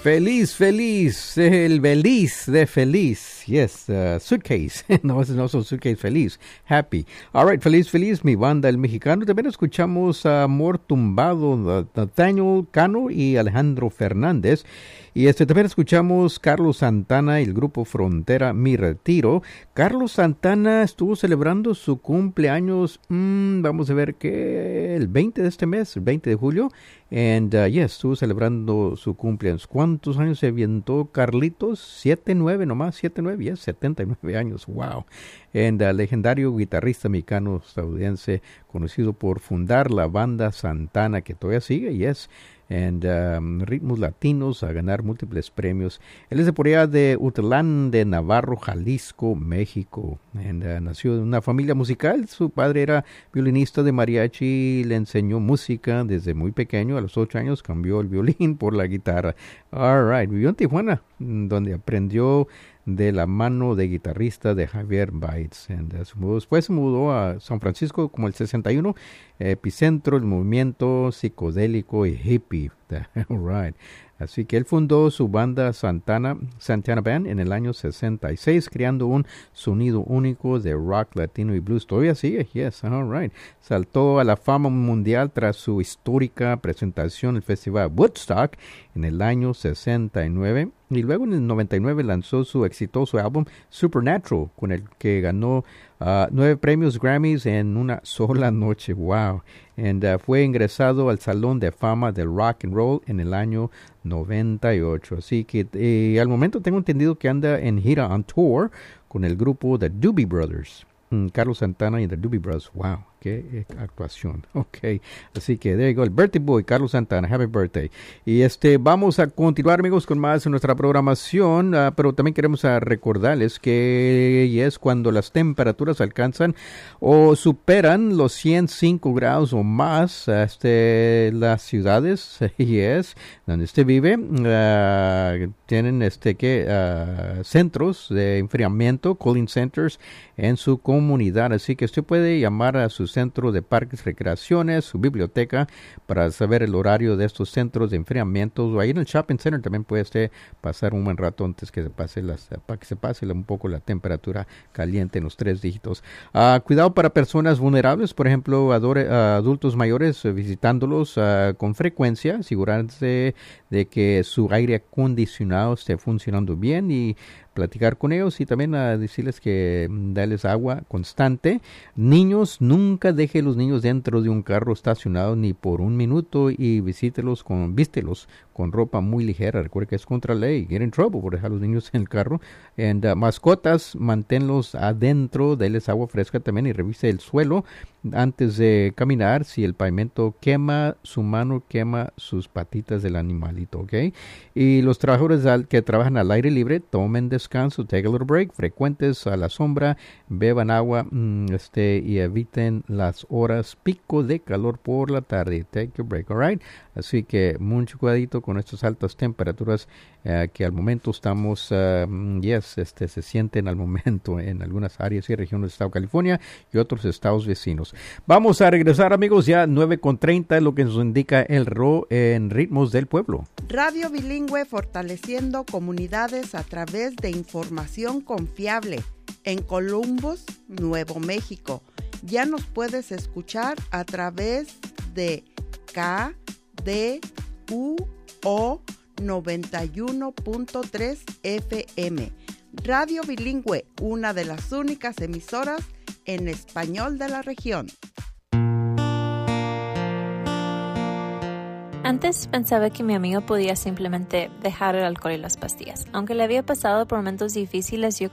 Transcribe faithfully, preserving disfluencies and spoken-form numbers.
Feliz, feliz, el Beliz de feliz. Yes, uh, suitcase. No, no son suitcase, feliz. Happy. All right, feliz, feliz, mi banda El Mexicano. También escuchamos a Amor Tumbado, Nathaniel Cano y Alejandro Fernández. Y este también escuchamos Carlos Santana y el grupo Frontera, Mi Retiro. Carlos Santana estuvo celebrando su cumpleaños, mmm, vamos a ver qué, el veinte de este mes, el veinte de julio. And uh, yes, estuvo celebrando su cumpleaños. ¿Cuántos años se avientó Carlitos? Siete, nueve nomás, siete, nueve, yes, setenta y nueve años, wow. And uh, legendario guitarrista mexicano estadounidense, conocido por fundar la banda Santana, que todavía sigue, yes. And um, ritmos latinos, a ganar múltiples premios. Él es de por allá de Utlán de Navarro, Jalisco, México. And, uh, nació en una familia musical. Su padre era violinista de mariachi, le enseñó música desde muy pequeño. A los ocho años cambió el violín por la guitarra. All right, vivió en Tijuana, donde aprendió de la mano de guitarrista de Javier Baez. And, uh, se mudó, después se mudó a San Francisco como el sesenta y uno, epicentro del movimiento psicodélico y hippie. All right. Así que él fundó su banda Santana, Santana Band en el año sesenta y seis, creando un sonido único de rock, latino y blues. Todavía sigue, yes, all right. Saltó a la fama mundial tras su histórica presentación en el Festival Woodstock en el año sesenta y nueve. Y luego en el noventa y nueve lanzó su exitoso álbum Supernatural, con el que ganó uh, nueve premios Grammys en una sola noche. Wow. And, uh, fue ingresado al Salón de Fama del Rock and Roll en el año noventa y ocho. Así que eh, al momento tengo entendido que anda en gira on tour con el grupo The Doobie Brothers. Mm, Carlos Santana y The Doobie Brothers. Wow, qué eh, actuación. Ok, así que there you go, el birthday boy, Carlos Santana, happy birthday. Y este, vamos a continuar, amigos, con más en nuestra programación, uh, pero también queremos uh, recordarles que y es cuando las temperaturas alcanzan o superan los ciento cinco grados o más, este, las ciudades, y es donde usted vive, uh, tienen este que uh, centros de enfriamiento, cooling centers, en su comunidad, así que usted puede llamar a su centro de parques, recreaciones, su biblioteca, para saber el horario de estos centros de enfriamiento, o ahí en el shopping center también puede usted pasar un buen rato antes que se pase las, para que se pase un poco la temperatura caliente en los tres dígitos. Uh, cuidado para personas vulnerables, por ejemplo, adore, uh, adultos mayores, uh, visitándolos uh, con frecuencia, asegurarse de que su aire acondicionado esté funcionando bien y platicar con ellos y también a decirles que darles agua constante. Niños, nunca deje los niños dentro de un carro estacionado ni por un minuto y visítelos con, vístelos con ropa muy ligera. Recuerde que es contra ley. Get in trouble por dejar a los niños en el carro. And, uh, mascotas, manténlos adentro, denles agua fresca también y revise el suelo antes de caminar. Si el pavimento quema su mano, quema sus patitas del animalito, ¿ok? Y los trabajadores al, que trabajan al aire libre, tomen descanso, take a little break, frecuentes a la sombra, beban agua mmm, este, y eviten las horas pico de calor por la tarde. Take a break, all right? Así que mucho cuidadito con estas altas temperaturas uh, que al momento estamos, uh, yes, este, se sienten al momento en algunas áreas y regiones del estado de California y otros estados vecinos. Vamos a regresar, amigos, ya nueve con treinta, lo que nos indica el R O en Ritmos del Pueblo. Radio Bilingüe, fortaleciendo comunidades a través de información confiable. En Columbus, Nuevo México. Ya nos puedes escuchar a través de K D U O noventa y uno punto tres F M. Radio Bilingüe, una de las únicas emisoras en español de la región. Antes pensaba que mi amigo podía simplemente dejar el alcohol y las pastillas. Aunque le había pasado por momentos difíciles, yo